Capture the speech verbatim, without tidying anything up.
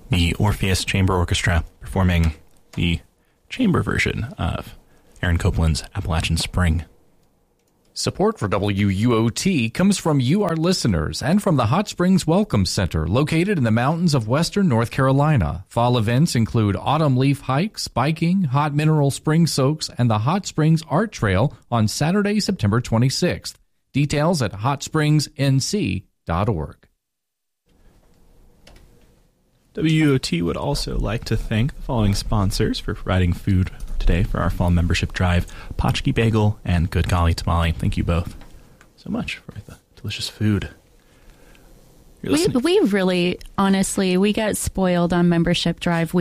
the Orpheus Chamber Orchestra performing the chamber version of Aaron Copland's Appalachian Spring. Support for W U O T comes from you, our listeners, and from the Hot Springs Welcome Center, located in the mountains of western North Carolina. Fall events include autumn leaf hikes, biking, hot mineral spring soaks, and the Hot Springs Art Trail on Saturday, September twenty-sixth. Details at hot springs n c dot org. W U O T would also like to thank the following sponsors for providing food today for our fall membership drive: Potchki Bagel and Good Golly Tamale. Thank you both so much for the delicious food. We, we really, honestly, we got spoiled on membership drive. We